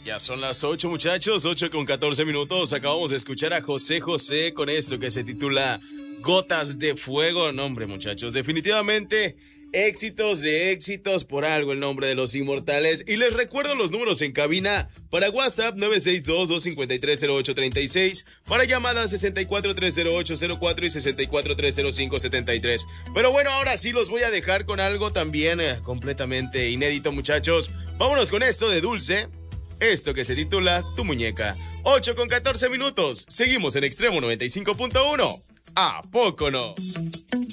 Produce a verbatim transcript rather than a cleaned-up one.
Ya son las ocho, muchachos, ocho con catorce minutos. Acabamos de escuchar a José José con esto que se titula Gotas de Fuego. Nombre, muchachos, definitivamente éxitos de éxitos, por algo el nombre de los inmortales. Y les recuerdo los números en cabina para WhatsApp nueve seis dos, dos cinco tres, cero ocho tres seis, para llamadas sesenta y cuatro, tres cero ocho cero cuatro y sesenta y cuatro, tres cero cinco setenta y tres. Pero bueno, ahora sí los voy a dejar con algo también eh, completamente inédito, muchachos. Vámonos con esto de Dulce. Esto que se titula Tu Muñeca. ocho con catorce minutos. Seguimos en Extremo noventa y cinco punto uno. ¿A poco no?